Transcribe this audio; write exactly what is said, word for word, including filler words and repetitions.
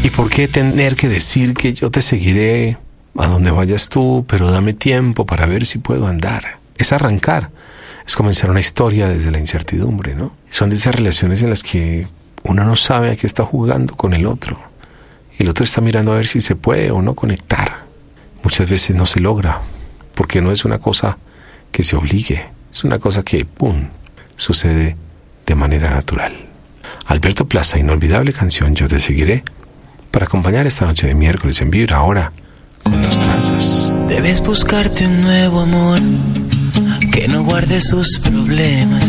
¿Y por qué tener que decir que yo te seguiré a donde vayas tú, pero dame tiempo para ver si puedo andar? Es arrancar, es comenzar una historia desde la incertidumbre, ¿no? Son de esas relaciones en las que uno no sabe a qué está jugando con el otro, y el otro está mirando a ver si se puede o no conectar. Muchas veces no se logra, porque no es una cosa que se obligue, es una cosa que, ¡pum!, sucede de manera natural. Alberto Plaza, inolvidable canción Yo te seguiré, para acompañar esta noche de miércoles en Vibra ahora con Los Tranzas. Debes buscarte un nuevo amor que no guarde sus problemas,